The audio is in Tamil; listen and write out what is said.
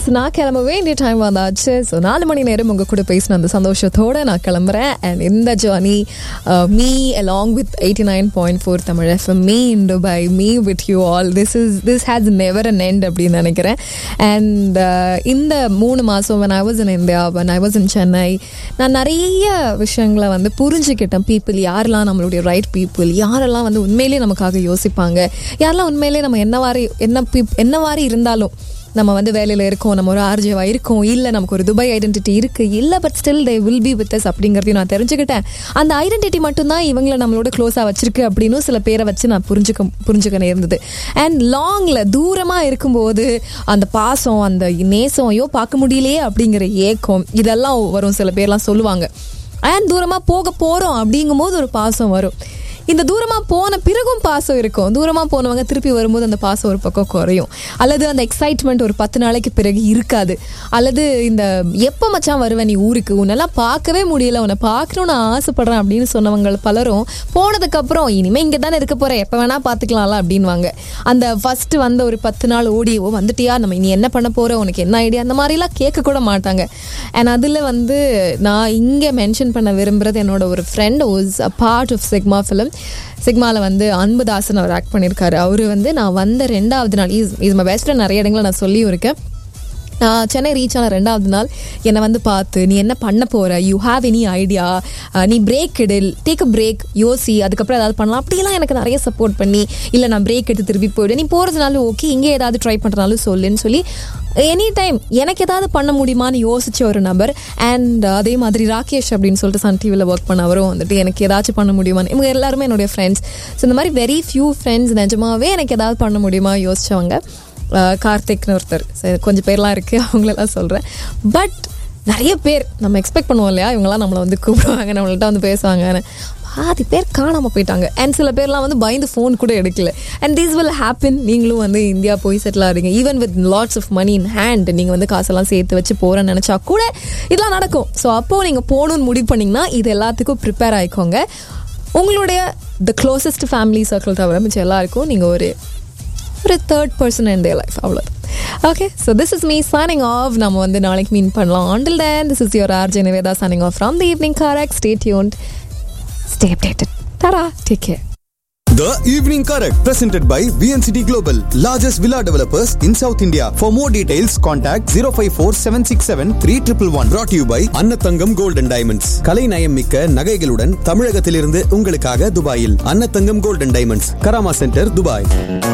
நான் கிளம்ப வேண்டிய டைம் வந்தாச்சு. ஸோ 4 மணி நேரம் உங்கள் கூட பேசின அந்த சந்தோஷத்தோடு நான் கிளம்புறேன். அண்ட் இந்த journey me along with 89.4 Tamil FM, me in Dubai, me with you all, this has never an end அப்படின்னு நினைக்கிறேன். அண்ட் இந்த 3 மாதம் when I was in India, when I was in Chennai, நான் நிறைய விஷயங்களை வந்து புரிஞ்சுக்கிட்டேன். பீப்புள் யாரெல்லாம் நம்மளுடைய ரைட் பீப்புள், யாரெல்லாம் வந்து உண்மையிலேயே நமக்காக யோசிப்பாங்க, யாரெல்லாம் உண்மையிலேயே நம்ம என்னவாரி இருந்தாலும் நம்ம வந்து வேலையில் இருக்கோம், நம்ம ஒரு ஆர்ஜேவா இருக்கோம், இல்லை நமக்கு ஒரு துபாய் ஐடென்டிட்டி இருக்குது, இல்லை but still they will be with us அப்படிங்கிறதையும் நான் தெரிஞ்சுக்கிட்டேன். அந்த ஐடென்டிட்டி மட்டும்தான் இவங்களை நம்மளோட க்ளோஸாக வச்சிருக்கு அப்படின்னு சில பேரை வச்சு நான் புரிஞ்சுக்க நேர்ந்தது. அண்ட் லாங்கில் தூரமாக இருக்கும்போது அந்த பாசம், அந்த நேசம், ஐயோ பார்க்க முடியலையே அப்படிங்கிற ஏக்கம், இதெல்லாம் வரும். சில பேர்லாம் சொல்லுவாங்க அண்ட் தூரமாக போக போகிறோம் அப்படிங்கும்போது ஒரு பாசம் வரும். இந்த தூரமாக போன பிறகும் பாசம் இருக்கும். தூரமாக போனவங்க திருப்பி வரும்போது அந்த பாசம் ஒரு பக்கம் குறையும், அல்லது அந்த எக்ஸைட்மெண்ட் ஒரு 10 நாளைக்கு பிறகு இருக்காது, அல்லது இந்த எப்போ மச்சான் வருவேன் நீ ஊருக்கு, உன்னெல்லாம் பார்க்கவே முடியல, உன்னை பார்க்கணும்னு ஆசைப்படுறேன் அப்படின்னு சொன்னவங்க பலரும் போனதுக்கப்புறம் இனிமேல் இங்கே தானே இருக்க போகிறேன், எப்போ வேணால் பார்த்துக்கலாம்ல அப்படின்வாங்க. அந்த ஃபஸ்ட்டு வந்த ஒரு 10 நாள் ஓடி வந்துட்டியா, நம்ம இனி என்ன பண்ண போகிற, உனக்கு என்ன ஐடியா, அந்த மாதிரிலாம் கேட்க கூட மாட்டாங்க. அண்ட் அதில் வந்து நான் இங்கே மென்ஷன் பண்ண விரும்புகிறது, என்னோட ஒரு friend was a part of sigma film. சிக்மாவில் வந்து அன்புதாசன் அவர் ஆக்ட் பண்ணியிருக்காரு. அவர் வந்து நான் வந்த 2வது நாள், இஸ் மை பெஸ்ட் ஃப்ரெண்ட், நிறைய இடங்களை நான் சொல்லியும் இருக்கேன். சென்னை ரீச் ஆன 2வது நாள் என்னை வந்து பார்த்து, நீ என்ன பண்ண போகிற, யூ ஹாவ் எனி ஐடியா, நீ பிரேக் எடு, டேக் அ பிரேக், யோசி, அதுக்கப்புறம் ஏதாவது பண்ணலாம் அப்படிலாம் எனக்கு நிறைய சப்போர்ட் பண்ணி, இல்லை நான் பிரேக் எடுத்து திருப்பி போய்டு, நீ போகிறதுனாலும் ஓகே, இங்கே ஏதாவது ட்ரை பண்ணுறனாலும் சொல்லுன்னு சொல்லி எனி டைம் எனக்கு ஏதாவது பண்ண முடியுமான்னு யோசிச்ச ஒரு நபர். அண்ட் அதே மாதிரி ராகேஷ் அப்படின்னு சொல்லிட்டு சன் டிவியில் ஒர்க் பண்ண அவரும் வந்துட்டு எனக்கு ஏதாச்சும் பண்ண முடியுமான்னு, இவங்க எல்லாருமே என்னுடைய ஃப்ரெண்ட்ஸ். ஸோ இந்த மாதிரி வெரி ஃபியூ ஃப்ரெண்ட்ஸ் நிஜமாவே எனக்கு ஏதாவது பண்ண முடியுமா யோசிச்சவங்க. கார்த்திக்னு ஒருத்தர், கொஞ்சம் பேர்லாம் இருக்குது, அவங்களெல்லாம் சொல்கிறேன். பட் நிறைய பேர் நம்ம எக்ஸ்பெக்ட் பண்ணுவோம் இல்லையா, இவங்கெல்லாம் நம்மளை வந்து கூப்பிடுவாங்க, நம்மள்ட்ட வந்து பேசுவாங்கன்னு. பாதி பேர் காணாமல் போயிட்டாங்க. அண்ட் சில பேர்லாம் வந்து பயந்து ஃபோன் கூட எடுக்கல. And this will happen. நீங்களும் வந்து இந்தியா போய் settle ஆகிறீங்க, even with lots of money in hand, நீங்கள் வந்து காசெல்லாம் சேர்த்து வச்சு போகிறேன்னு நினச்சா கூட இதெல்லாம் நடக்கும். ஸோ அப்போது நீங்கள் போகணுன்னு முடிவு பண்ணிங்கன்னா இது எல்லாத்துக்கும் ப்ரிப்பேர் ஆகிக்கோங்க. உங்களுடைய த க்ளோசஸ்ட் ஃபேமிலி சர்க்கிள் தவிர மிச்சம் எல்லாருக்கும் நீங்கள் ஒரு third person in their life, அவ்வளோ. Okay, so this is me signing off. நம்ம வந்து நாளைக்கு மீட் பண்ணலாம். Until then, this is your RJ Niveda signing off from the Evening Correct. Stay tuned, stay updated. Tara, take care. The Evening Correct, presented by VNCT Global, largest villa developers in South India. For more details, contact 054-767-3111. Brought to you by Annathangam Gold and Diamonds. கலை நயமிக்க நகைகளுடன் தமிழகத்திலிருந்து உங்களுக்காக துபாயில் Annathangam Gold and Diamonds, Karama centre, Dubai.